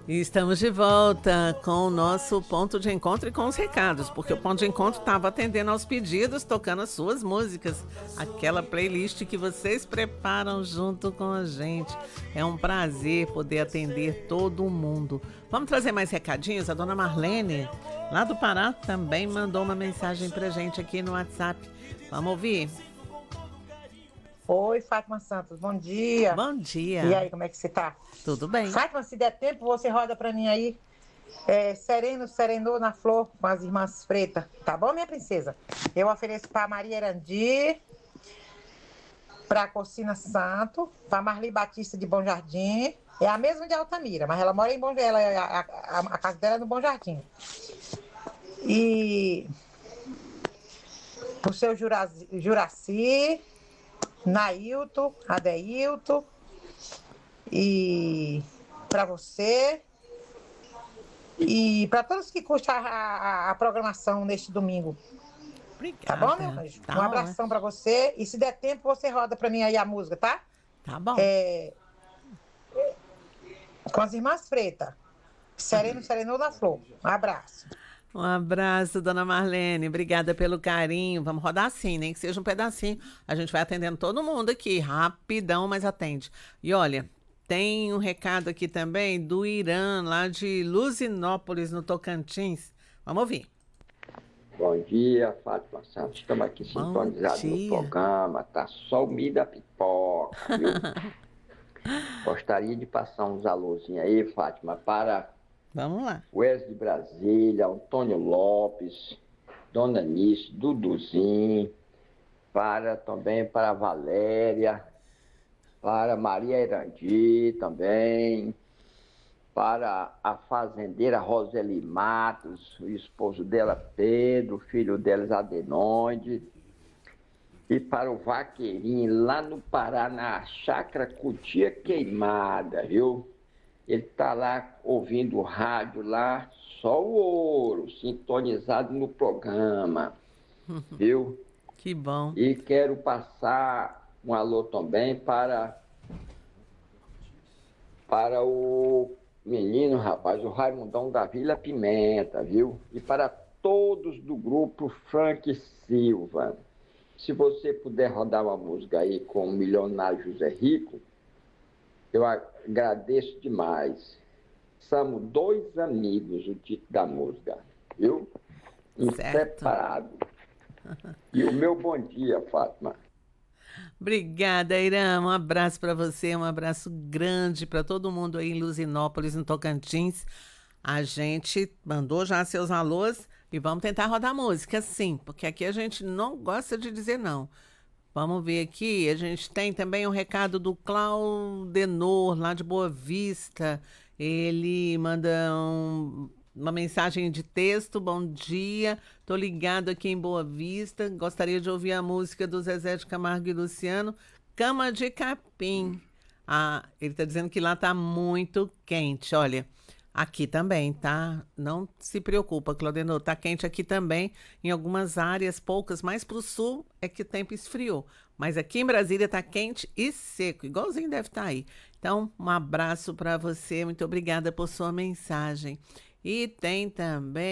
E estamos de volta com o nosso ponto de encontro e com os recados, porque o ponto de encontro estava atendendo aos pedidos, tocando as suas músicas, aquela playlist que vocês preparam junto com a gente. É um prazer poder atender todo mundo. Vamos trazer mais recadinhos? A dona Marlene, lá do Pará, também mandou uma mensagem pra gente aqui no WhatsApp. Vamos ouvir? Oi, Fátima Santos, bom dia. Bom E dia. aí, como é que você tá? Tudo bem? Fátima, se der tempo, você roda pra mim aí. Sereno, Serenou na Flor, com as irmãs Preta. Tá bom, minha princesa? Eu ofereço pra Maria Erandi, pra Cocina Santo, pra Marli Batista de Bom Jardim. É a mesma de Altamira, mas ela mora em Bom Jardim. A casa dela é no Bom Jardim. E pro seu Juraci, Nailton, Adeilton, e para você e para todos que curtem a programação neste domingo. Obrigada. Tá bom, meu anjo? Tá Um abração para você e se der tempo você roda para mim aí a música, tá? Tá bom. Com as irmãs Preta. Sereno, Serenou da Flor. Um abraço. Um abraço, dona Marlene. Obrigada pelo carinho. Vamos rodar assim, nem que seja um pedacinho. A gente vai atendendo todo mundo aqui, rapidão, mas atende. E olha, tem um recado aqui também do Irã, lá de Luzinópolis, no Tocantins. Vamos ouvir. Bom dia, Fátima Santos. Estamos aqui sintonizados no programa. Tá só o milho da pipoca, viu? Gostaria de passar uns alôzinhos aí, Fátima, para Vamos lá. Wesley de Brasília, Antônio Lopes, Dona Nice, Duduzinho, também para Valéria, para Maria Erandi também, para a fazendeira Roseli Matos, o esposo dela Pedro, o filho deles Adenoide, e para o Vaqueirinho, lá no Pará, na Chácara Cutia Queimada, viu? Ele está lá ouvindo o rádio lá, só o ouro, sintonizado no programa, viu? Que bom. E quero passar um alô também para o menino, rapaz, o Raimundão da Vila Pimenta, viu? E para todos do grupo Frank Silva. Se você puder rodar uma música aí com o milionário José Rico, eu agradeço demais. Somos dois amigos, o título da música, viu? Inseparado. E o meu bom dia, Fátima. Obrigada, Irã. Um abraço para você, um abraço grande para todo mundo aí em Luzinópolis, no Tocantins. A gente mandou já seus alôs e vamos tentar rodar música, sim, porque aqui a gente não gosta de dizer não. Vamos ver aqui, a gente tem também um recado do Claudenor, lá de Boa Vista. Ele manda uma mensagem de texto. Bom dia, tô ligado aqui em Boa Vista. Gostaria de ouvir a música do Zezé de Camargo e Luciano, Cama de Capim. Ah, ele tá dizendo que lá tá muito quente. Olha, aqui também, tá? Não se preocupa, Claudenor, tá quente aqui também, em algumas áreas, poucas, mais pro sul é que o tempo esfriou. Mas aqui em Brasília tá quente e seco, igualzinho deve estar aí. Então, um abraço para você, muito obrigada por sua mensagem. E tem também